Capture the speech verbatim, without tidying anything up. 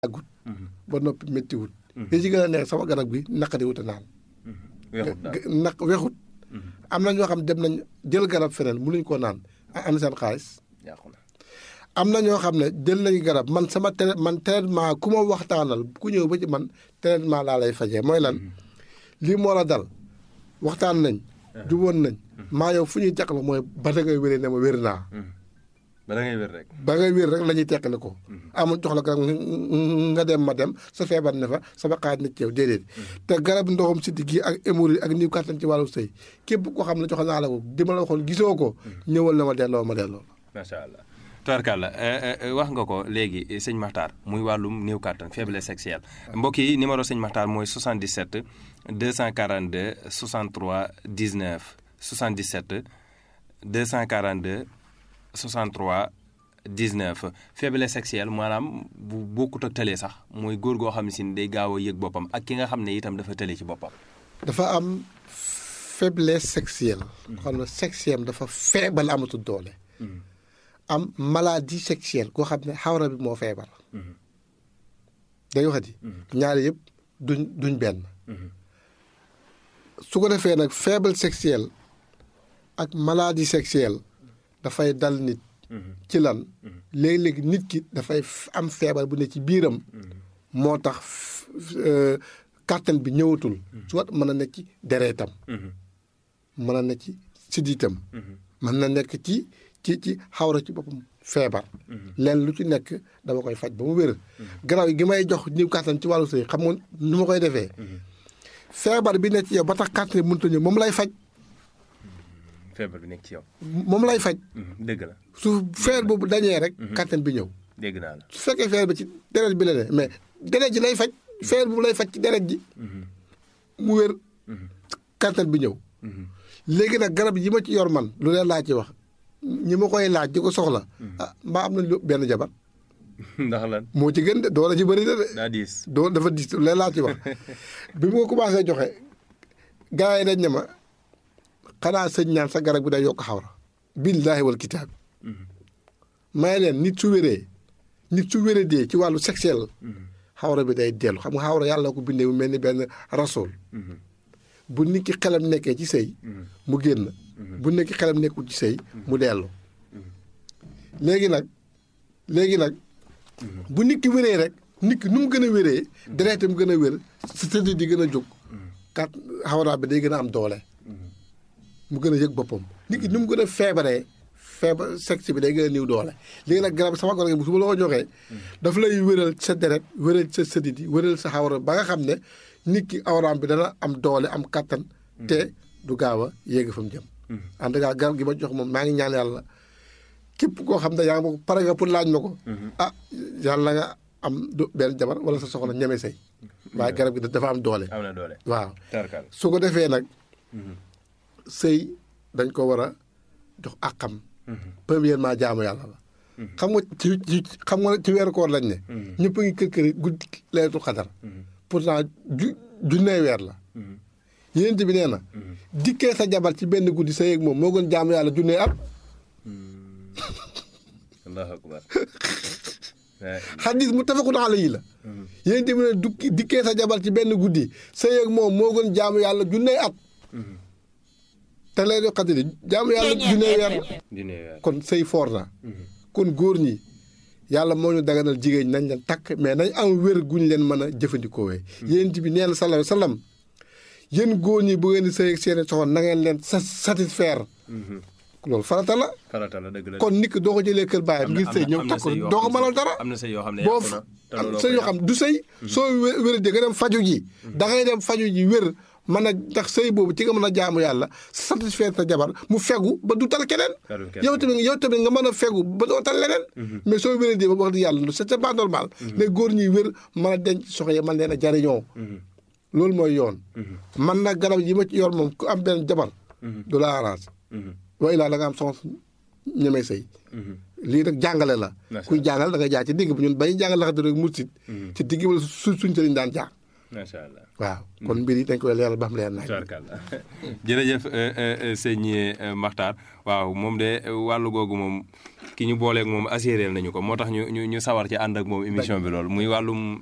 agut ba noppi métti wut li ci gën a neex sama garab gi naqari wut a naan naq wexut am na ñoo xam dem nañ jël garab feneen mënuñ koo naan am na seen xaalis am na ñoo xam ne jël nañu garab man sama tra man traitement ku ma waxtaanal ku ñëw ba ci man traitement laa lay fajee mooy lan lii moo la dal waxtaan nañ juboon nañ maa yow fu ñuy teqal mooy ba da ngay wéree ne ma wér naa ba da ngay wér rek ba ngay wér rek la ñuy teqale ko amul jox la garab nga dem ma dem sa feebar ne fa sama xaaj na ci yow déedéet te garab ndoxum siddi gi ak hémorroïde ak niw kàttan ci wàllu sëy képp ko xam ne jox naa la ko di ma la waxoon gisoo ko ñëwal na ma delloo ma delloo macha allah tubarkalla wax nga ko léegi sëñ Makhtar muy wàllum néew kàttan faiblesse sexuelle mbokk yi numéro sëñ Makhtar mooy soixante-dix-sept deux cent quarante-deux soixante-trois dix-neuf soixante-dix-sept deux cent quarante-deux soixante-trois dix-neuf faiblesse sexuelle maanaam bu bokkut ak tële sax mooy góor goo xam ne si day gaaw a yëg boppam ak ki nga xam ne itam dafa tële ci boppam. dafa am faiblesse sexuelle. xam ne sexuelle dafa feebal amatul doole. am maladie sexuelle koo xam ne xawra bi moo feebar. day waxati. ñaari yëpp duñ duñ benn. su ko defee nag faible sexuelle ak maladie sexuelle dafay dal nit. ci lan léeg-léeg nit ki dafay am feebar bu ne ci biiram. moo tax kàttan bi ñëwatul. soit mën na nekk ci dereetam. mën na nekk ci siddiitam. mën na nekk ci ci ci xawra ci boppam feebar. leen lu ci nekk dama koy faj ba mu wér. garaaw gi may jox ñiw kàttan ci wàllu sëy xam nga nu ma koy defee. feebar bi nekk ci yow ba tax kàttan bi mënut a ñëw moom lay faj. feebar bi nekk ci yow. moom lay faj. dëgg la su feer boobu dañee rek. kàttan bi ñëw. dégg naa la su fekkee feer bi ci deret bi la ne mais deret ji lay faj. feer boobu lay faj ci deret ji. mu wér. kàttan bi ñëw. léegi nag garab yi ma ci yor man lu leen laa ci wax ñi ma koy laaj di ko soxla. ah mbaa am nañ benn jabar. ndax lan moo ci gën de doole ci bëri na de. daa diis doo dafa diis lu leen laa ci wax bi ma ko commencé joxe gars yi dañ ne ma. xanaa sëñ ñaan sa garab bi day yokk xawra billaahi wal kitaab may leen nit su wéree nit su wéree dee ci wàllu sexuel xawra bi day dellu xam nga xawra yàlla ko bindee mu mel ni benn rasool bu nit ki xelam nekkee ci sëy mu génn bu nit ki xelam nekkul ci sëy mu dellu léegi nag léegi nag bu nit ki wéree rek nit ki nu mu gën a wéree deretam gën a wér sa tëdd di gën a jóg kat xawra bi day gën a am doole mu gën a yëg boppam nit ki ni mu gën a feebaree feebar sexe bi day gën a niw doole léegi nag garab sama garab gi su ma la ko joxee daf lay wéral sa deret wéral sa sëdit yi wéral sa xawra ba nga xam ne nit ki awraam bi dana am doole am kattan te du gaaw a yéeg fa mu jëm en tout cas garab gi ma jox moom maa ngi ñaan yàlla képp koo xam ne yaa ngi ma ko pare nga pour laaj ma ko ah yàlla nga am benn jabar wala sa soxna ñeme say waaye garab gi dafa am doole am na doole waaw su ko defee nag sëy dañ ko war a jox àqam. premièrement jaamu yàlla la. xam nga ci ci xam nga ci weeru koor lañ ne. ñëpp a ngi kër kër guddi laylatul xadar. pourtant ju junnee weer la. yéen bi nee na. dikkee sa jabar ci benn guddi sa yeeg moom moo gën jaamu yàlla junnee at. allahu akbar. xadis muttafaqun alayhi la. yéen bi ne dukki dikkee sa jabar ci benn guddi sa yeeg moom moo gën jaamu yàlla junnee at. te lay doo xaddi jaamu yàlla junee weer la kon sëy foor na kon góor ñi yàlla moo ñu daganal jigéen ñi nañ leen takk mais nañ am wér guñ leen mën a jëfandikoowee yéen bi nee na sallallahu alayhi wa sallam yéen góor ñi bu ngeen di sëy ak seeni soxna na ngeen leen sa satisfaire loolu farata la farata la dëgg la kon nit ki doo ko jëlee kër baayam ngir sëy ñëw takk doo ko mënal dara am na sëy yoo xam ne boo am sëy yoo xam du sëy soo wér di nga dem faju ji da ngay dem faju ji wér mën a ndax sëy boobu ci nga mën a jaamu yàlla satisfaire sa jabar mu fegu ba du tal keneen yow tamit yow tamit nga mën a fegu ba doo tal leneen mais soo wéree dee ba wax di yàlla c'est pas normal les góor ñuy wér mën a denc soxna yi man leen a jariñoo loolu mooy yoon man nag garab yi ma ci yor moom ku am benn jabar du la arrange waaye laa da nga am soxna ñemee sëy lii rek jàngale la kuy jàngal da nga jaar ci digg bi ñun bañu jàngal laxati rek mursit ci digg bi su suñ sëriñ daan jaar macha allah waaw kon mbir yi dañ koy leeral ba xam leer nañ. tubaarkàlla jërëjëf sëñ Makhtar waaw moom de wàllu googu moom ki ñu booleeg moom assuré nañu ko moo tax ñu ñu ñu sawar ci ànd ak moom émission bi loolu muy wàllum